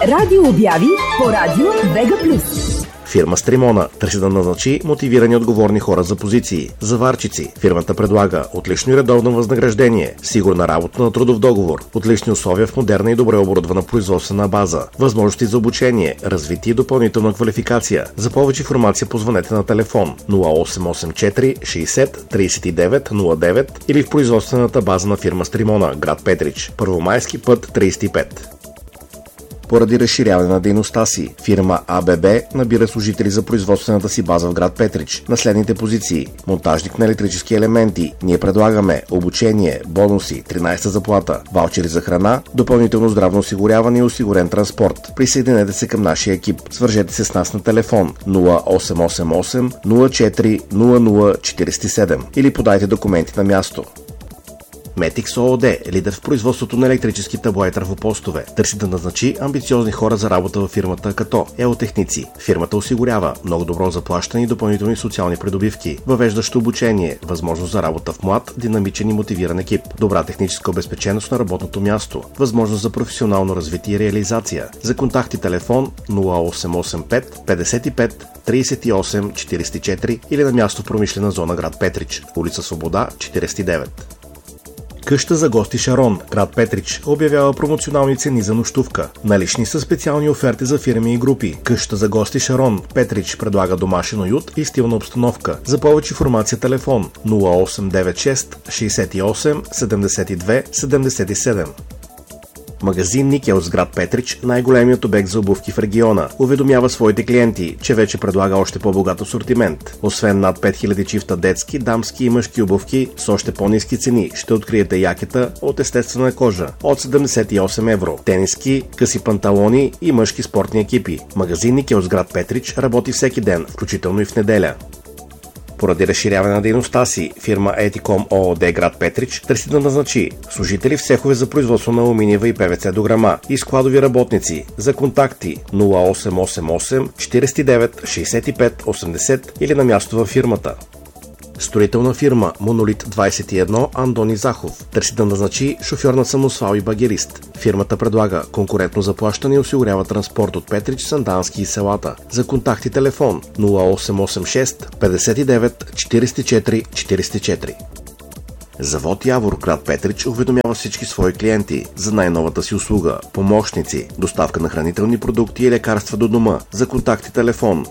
радио обяви по радио Вега Плюс. Фирма Стримона търси да назначи мотивирани отговорни хора за позиции. Заварчици. Фирмата предлага отлично и редовно възнаграждение, сигурна работа на трудов договор, отлични условия в модерна и добре оборудвана производствена база, възможности за обучение, развитие и допълнителна квалификация. За повече информация позвънете на телефон 0884 60 39 09 или в производствената база на фирма Стримона, град Петрич, Първомайски път 35. Поради разширяване на дейността си, фирма АББ набира служители за производствената си база в град Петрич на следните позиции: монтажник на електрически елементи. Ние предлагаме обучение, бонуси, 13-та заплата, ваучери за храна, допълнително здравно осигуряване и осигурен транспорт. Присъединете се към нашия екип. Свържете се с нас на телефон 0888 04 0047 или подайте документи на място. Метикс ООД, лидер в производството на електрически табла и трафопостове, търси да назначи амбициозни хора за работа във фирмата като еотехници. Фирмата осигурява много добро заплащане и допълнителни социални придобивки, въвеждащо обучение, възможност за работа в млад, динамичен и мотивиран екип, добра техническа обезпеченост на работното място, възможност за професионално развитие и реализация. За контакти телефон 0885 55 38 44 или на място в промишлена зона град Петрич, улица Свобода 49. Къща за гости Шарон, град Петрич, обявява промоционални цени за нощувка. Налични са специални оферти за фирми и групи. Къща за гости Шарон, Петрич предлага домашен уют и стилна обстановка. За повече информация телефон 0896 68 72 77. Магазин Никелс, град Петрич, най-големият обект за обувки в региона, уведомява своите клиенти, че вече предлага още по-богат асортимент. Освен над 5000 чифта детски, дамски и мъжки обувки с още по-ниски цени, ще откриете якета от естествена кожа от 78 евро, тениски, къси панталони и мъжки спортни екипи. Магазин Никелс, град Петрич, работи всеки ден, включително и в неделя. Поради разширяване на дейността си, фирма Етиком ООД, град Петрич, търси да назначи служители в цехове за производство на алуминиева и ПВЦ дограма и складови работници. За контакти 0888 49 65 80 или на място във фирмата. Строителна фирма Монолит 21 Андони Захов търси да назначи шофьор на самосвал и багерист. Фирмата предлага конкурентно заплащане и осигурява транспорт от Петрич, Сандански и селата. За контакти телефон 0886 59 44 44. Завод Явор, град Петрич, уведомява всички свои клиенти за най-новата си услуга – помощници, доставка на хранителни продукти и лекарства до дома. За контакти телефон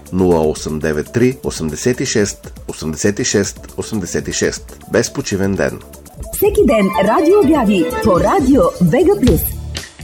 0893 86 86 86. Без почивен ден. Всеки ден радио обяви по радио Вега Плюс.